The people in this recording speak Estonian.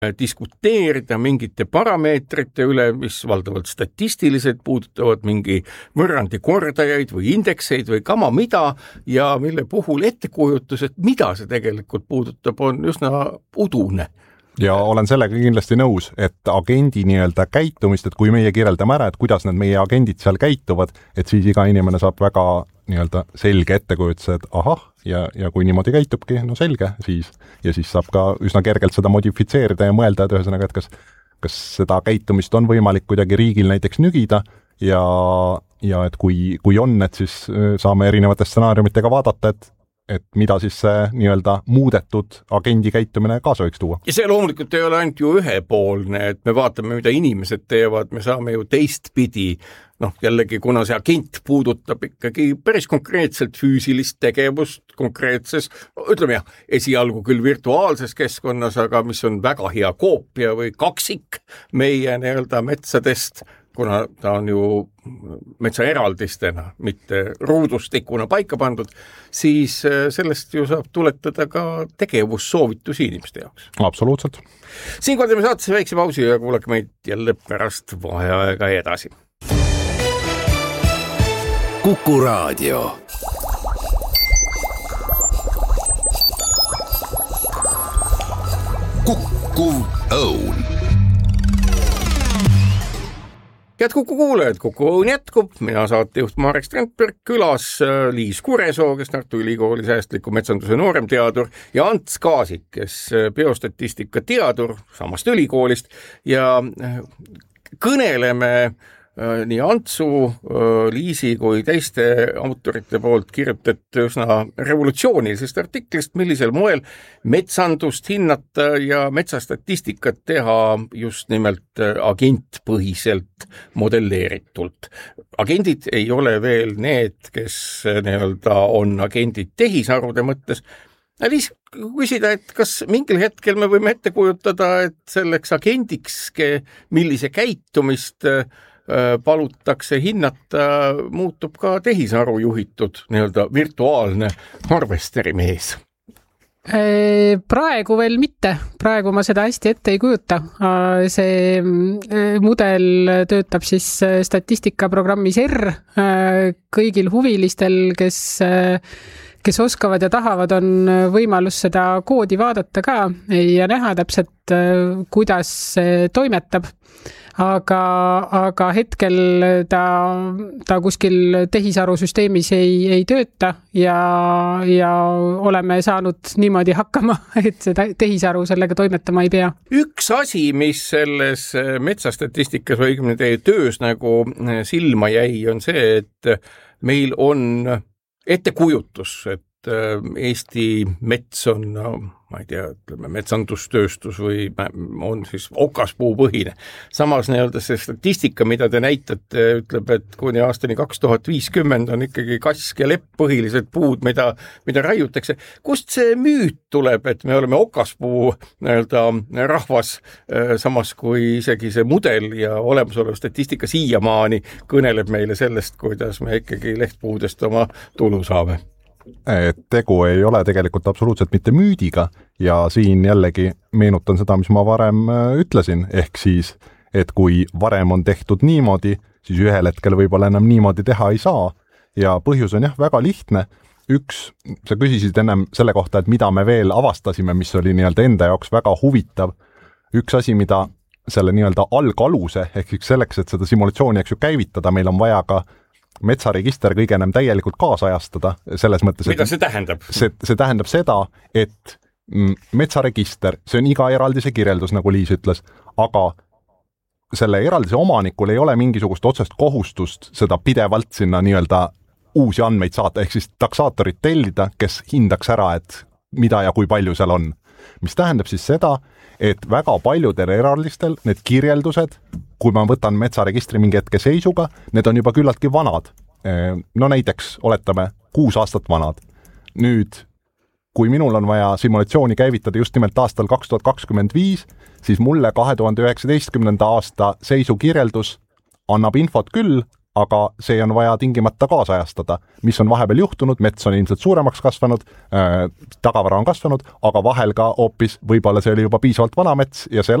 diskuteerida mingite parameetrite üle, mis valdavalt statistiliselt puudutavad mingi võrrandi kordajaid või indekseid või kama mida ja mille puhul ettekujutus, et mida see tegelikult puudutab, on üsna udune. Ja olen sellega kindlasti nõus, et agendi nii-öelda käitumist, et kui meie kirjeldame ära, et kuidas need meie agendid seal käituvad, et siis iga inimene saab väga nii-öelda selge ettekujutuse, et ahah, ja kui niimoodi käitubki, no selge, siis saab ka üsna kergelt seda modifitseerida ja mõelda, et ühesõnaga, et kas seda käitumist on võimalik kuidagi riigil näiteks nügida ja et kui on, et siis saame erinevate stsenaariumitega vaadata, et mida siis see nii-öelda muudetud agendi käitumine kaasa võiks tuua. Ja see loomulikult ei ole ainult ju ühepoolne, et me vaatame, mida inimesed teevad, me saame ju teistpidi, jällegi, kuna see agent puudutab ikkagi päris konkreetselt füüsilist tegevust konkreetses, ütleme esialgu küll virtuaalses keskkonnas, aga mis on väga hea koopia või kaksik meie nii-öelda metsadest, kuna ta on ju metsaeraldistena, mitte ruudustikuna paika pandud, siis sellest ju saab tuletada ka tegevussoovitusi inimeste jaoks. Absoluutselt. Siinkohal teeme saatesse väikse pausi ja kuulake meid jälle pärast vaheaega edasi. Kuku Raadio. Kukkuv Õun. Head Kuku kuulajad, Kuku Õun jätkub, mina saatejuht Marek Strandberg, külas Liis Kuresoo, kes Tartu Ülikooli säästliku metsanduse nooremteadur ja Ants Kaasik, kes biostatistika teadur samast ülikoolist ja kõneleme nii Antsu, Liisi kui teiste autorite poolt kirjutatud üsna revolutsioonilisest artiklist, millisel moel metsandust hinnata ja metsastatistikat teha just nimelt agentpõhiselt modelleeritult. Agendid ei ole veel need, kes nii-öelda on agendid tehisarude mõttes. Liis, küsida, et kas mingil hetkel me võime ette kujutada, et selleks agendiks, millise käitumist palutakse hinnata, muutub ka tehisaru juhitud nii-öelda virtuaalne harvesteri mees? Praegu veel mitte. Praegu ma seda hästi ette ei kujuta. See mudel töötab siis statistikaprogrammis R. Kõigil huvilistel, kes oskavad ja tahavad, on võimalus seda koodi vaadata ka ja näha täpselt, kuidas see toimetab. Aga hetkel ta kuskil tehisarusüsteemis ei tööta ja oleme saanud niimoodi hakkama, et seda tehisaru sellega toimetama ei pea. Üks asi, mis selles metsastatistikas või õigemini teie töös nagu silma jäi, on see, et meil on ettekujutus, et Eesti mets on, ma ei tea, ütleme, metsandustööstus või on siis okaspuupõhine. Samas nii-öelda see statistika, mida te näitate, ütleb, et kuni aastani 2050 on ikkagi kask ja lepp põhilised puud, mida raiutakse. Kust see müüt tuleb, et me oleme okaspuu nii-öelda rahvas, samas kui isegi see mudel ja olemasolev statistika siiamaani kõneleb meile sellest, kuidas me ikkagi lehtpuudest oma tulu saame? Tegu ei ole tegelikult absoluutselt mitte müüdiga ja siin jällegi meenutan seda, mis ma varem ütlesin, ehk siis, et kui varem on tehtud niimoodi, siis ühel hetkel võib-olla enam niimoodi teha ei saa ja põhjus on väga lihtne. Sa küsisid ennem selle kohta, et mida me veel avastasime, mis oli nii-öelda enda jaoks väga huvitav. Üks asi, mida selle nii-öelda algaluse, ehk selleks, et seda simulatsiooni käivitada, meil on vaja ka metsaregister kõige enam täielikult kaasajastada selles mõttes, mida see tähendab? See tähendab seda, et metsaregister, see on iga eraldise kirjeldus, nagu Liis ütles, aga selle eraldise omanikul ei ole mingisugust otsest kohustust seda pidevalt sinna nii-öelda uusi andmeid saata, ehk siis taksaatorit tellida, kes hindaks ära, et mida ja kui palju seal on. Mis tähendab siis seda, et väga paljudel eraldistel need kirjeldused, kui ma võtan metsaregistri mingi hetke seisuga, need on juba küllaltki vanad. No näiteks oletame 6 aastat vanad. Nüüd, kui minul on vaja simulatsiooni käivitada just nimelt aastal 2025, siis mulle 2019. aasta seisukirjeldus annab infot küll, aga see on vaja tingimata kaasajastada, mis on vahepeal juhtunud, mets on ilmselt suuremaks kasvanud, tagavara on kasvanud, aga vahel ka hoopis võib-olla see oli juba piisavalt vana mets ja see